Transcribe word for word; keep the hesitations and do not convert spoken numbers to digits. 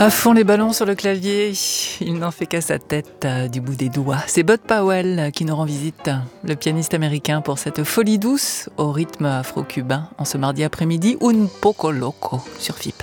À fond les ballons sur le clavier, il n'en fait qu'à sa tête euh, du bout des doigts. C'est Bud Powell qui nous rend visite, le pianiste américain, pour cette folie douce au rythme afro-cubain en ce mardi après-midi, Un Poco Loco sur F I P.